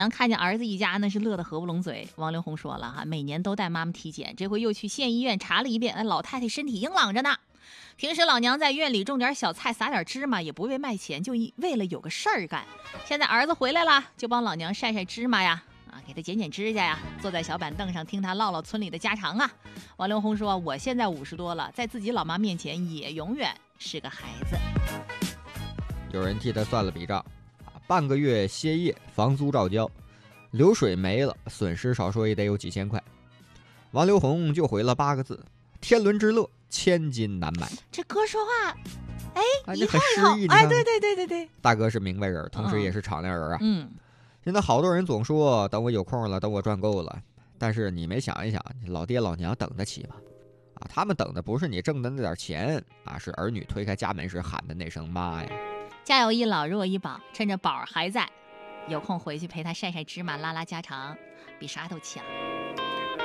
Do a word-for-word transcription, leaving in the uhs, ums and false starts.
看见儿子一家那是乐得合不拢嘴。王刘红说了哈，每年都带妈妈体检，这回又去县医院查了一遍，老太太身体硬朗着呢。平时老娘在院里种点小菜，撒点芝麻，也不为卖钱，就为了有个事儿干。现在儿子回来了，就帮老娘晒晒芝麻呀，啊，给他剪剪指甲呀，坐在小板凳上听他唠唠村里的家常啊。王刘红说，我现在五十多了，在自己老妈面前也永远是个孩子。 有人替他算了笔账，半个月歇业，房租照交，流水没了，损失少说也得有几千块。王刘红就回了八个字：天伦之乐，千金难买。 这哥说话，哎， 哎， 一很诗意。 哎，对对对对对， 大哥是明白人，同时也是敞亮人啊。 嗯， 现在好多人总说等我有空了，等我赚够了，但是你没想一想，老爹老娘等得起吗？啊，他们等的不是你挣的那点钱啊，是儿女推开家门时喊的那声妈呀。 家有一老，如有一宝，趁着宝儿还在，有空回去陪他晒晒芝麻，拉拉家常，比啥都强。